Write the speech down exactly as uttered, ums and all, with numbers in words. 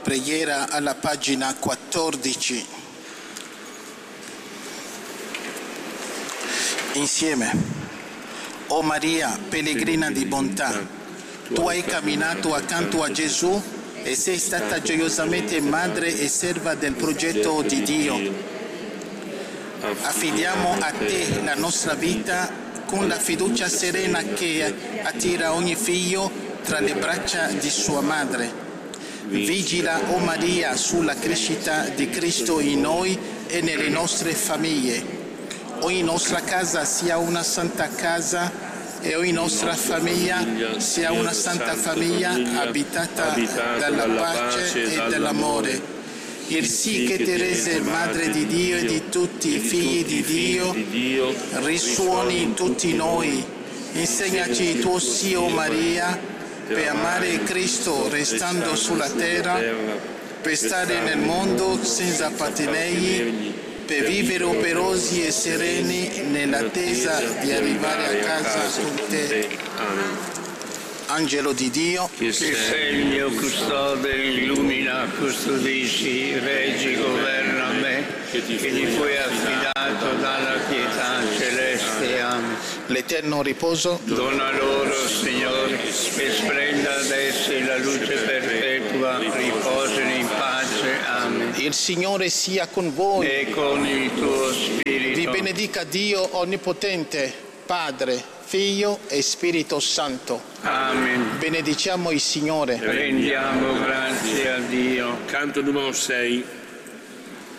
Preghiera alla pagina quattordici. Insieme. O Maria, pellegrina di bontà, tu hai camminato accanto a Gesù e sei stata gioiosamente madre e serva del progetto di Dio. Affidiamo a te la nostra vita con la fiducia serena che attira ogni figlio tra le braccia di sua madre. Vigila, o Maria, sulla crescita di Cristo in noi e nelle nostre famiglie. Ogni nostra casa sia una santa casa e ogni nostra famiglia sia una santa famiglia abitata dalla pace e dall'amore. Il sì che ti rese Madre di Dio e di tutti i figli di Dio risuoni in tutti noi. Insegnaci il tuo sì, o Maria, per amare Cristo restando sulla terra, per stare nel mondo senza appartenegli, per vivere operosi e sereni nell'attesa di arrivare a casa con te. Angelo di Dio, che sei il mio custode, illumina, custodisci, reggi, governa me, che ti fui affidato dalla pietà celeste. Amen. L'eterno riposo dona loro, Signore, che splenda ad essi la luce perpetua, riposino in pace. Amen. Il Signore sia con voi e con il tuo spirito. Vi benedica Dio Onnipotente, Padre, Figlio e Spirito Santo. Amen. Benediciamo il Signore. Rendiamo grazie a Dio. Canto numero sei.